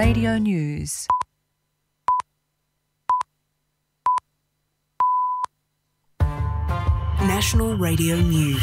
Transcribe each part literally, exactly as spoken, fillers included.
Radio News. National Radio News.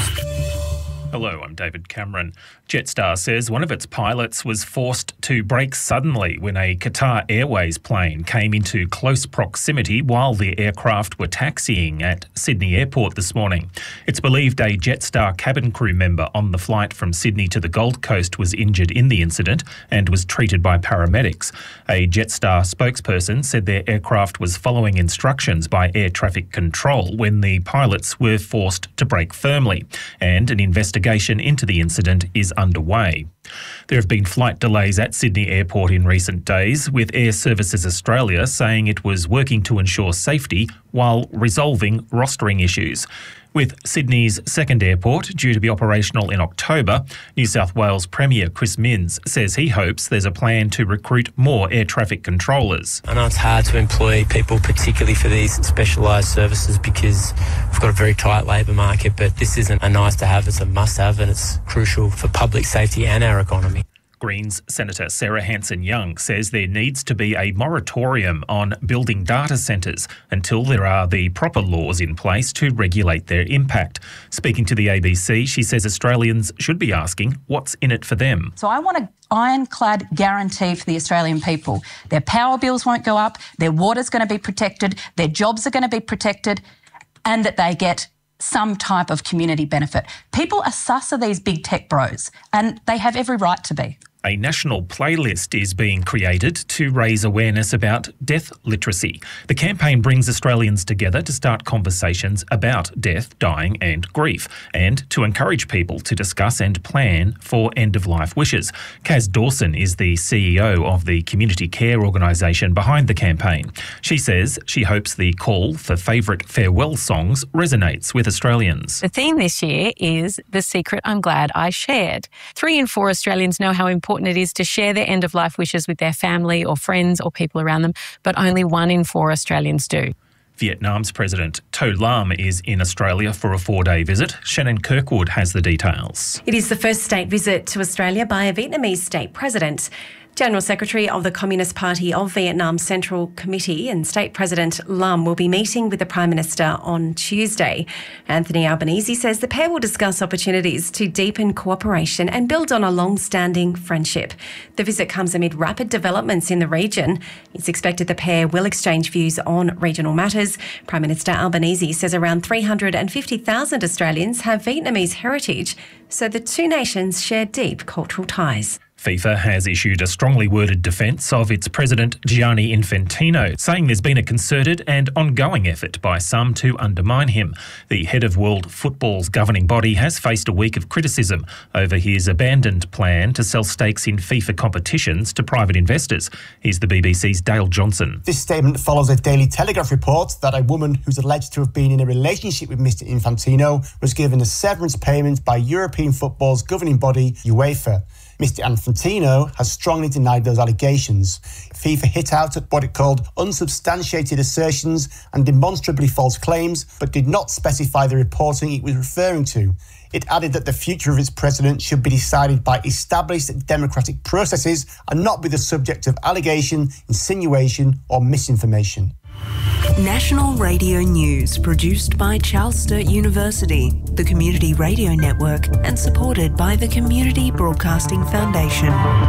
Hello, I'm David Cameron. Jetstar says one of its pilots was forced to brake suddenly when a Qatar Airways plane came into close proximity while the aircraft were taxiing at Sydney Airport this morning. It's believed a Jetstar cabin crew member on the flight from Sydney to the Gold Coast was injured in the incident and was treated by paramedics. A Jetstar spokesperson said their aircraft was following instructions by air traffic control when the pilots were forced to brake firmly, and an investigation into the incident is underway. There have been flight delays at Sydney Airport in recent days, with Air Services Australia saying it was working to ensure safety while resolving rostering issues. With Sydney's second airport due to be operational in October, New South Wales Premier Chris Minns says he hopes there's a plan to recruit more air traffic controllers. I know it's hard to employ people, particularly for these specialised services, because we've got a very tight labour market, but this isn't a nice to have, it's a must have, and it's crucial for public safety and our economy. Greens Senator Sarah Hanson-Young says there needs to be a moratorium on building data centres until there are the proper laws in place to regulate their impact. Speaking to the A B C, she says Australians should be asking what's in it for them. So I want an ironclad guarantee for the Australian people. Their power bills won't go up, their water's going to be protected, their jobs are going to be protected, and that they get some type of community benefit. People are sus of these big tech bros, and they have every right to be. A national playlist is being created to raise awareness about death literacy. The campaign brings Australians together to start conversations about death, dying and grief, and to encourage people to discuss and plan for end-of-life wishes. Kaz Dawson is the C E O of the community care organisation behind the campaign. She says she hopes the call for favourite farewell songs resonates with Australians. The theme this year is The Secret I'm Glad I Shared. Three in four Australians know how important it is to share their end-of-life wishes with their family or friends or people around them, but only one in four Australians do. Vietnam's President To Lam is in Australia for a four-day visit. Shannon Kirkwood has the details. It is the first state visit to Australia by a Vietnamese state president. General Secretary of the Communist Party of Vietnam Central Committee and State President Lam will be meeting with the Prime Minister on Tuesday. Anthony Albanese says the pair will discuss opportunities to deepen cooperation and build on a long-standing friendship. The visit comes amid rapid developments in the region. It's expected the pair will exchange views on regional matters. Prime Minister Albanese says around three hundred fifty thousand Australians have Vietnamese heritage, so the two nations share deep cultural ties. FIFA has issued a strongly worded defence of its president Gianni Infantino, saying there's been a concerted and ongoing effort by some to undermine him. The head of world football's governing body has faced a week of criticism over his abandoned plan to sell stakes in FIFA competitions to private investors. Here's the B B C's Dale Johnson. This statement follows a Daily Telegraph report that a woman who's alleged to have been in a relationship with Mister Infantino was given a severance payment by European football's governing body, UEFA. Mister Infantino has strongly denied those allegations. FIFA hit out at what it called unsubstantiated assertions and demonstrably false claims, but did not specify the reporting it was referring to. It added that the future of its president should be decided by established democratic processes and not be the subject of allegation, insinuation or misinformation. National Radio News, produced by Charles Sturt University, the Community Radio Network, and supported by the Community Broadcasting Foundation.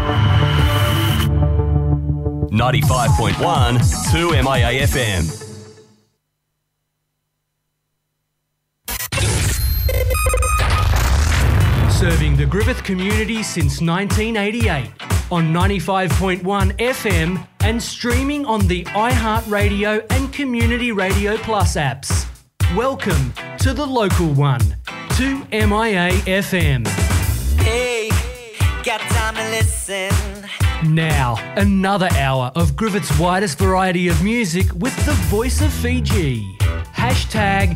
ninety-five point one, two M I A F M. Serving the Griffith community since nineteen eighty-eight on ninety-five point one F M and streaming on the iHeartRadio and Community Radio Plus apps. Welcome to the local one, two M I A F M. Hey, got time to listen. Now, another hour of Griffith's widest variety of music with the voice of Fiji. Hashtag